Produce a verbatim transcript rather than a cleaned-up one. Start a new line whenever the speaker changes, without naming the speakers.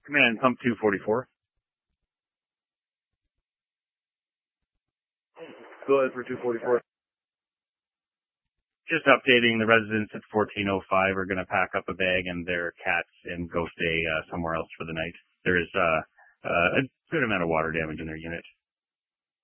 Command pump two forty-four.
Go ahead for two forty-four.
Just updating the residents at fourteen oh five are going to pack up a bag and their cats and go stay uh, somewhere else for the night. There is uh, uh, a good amount of water damage in their unit.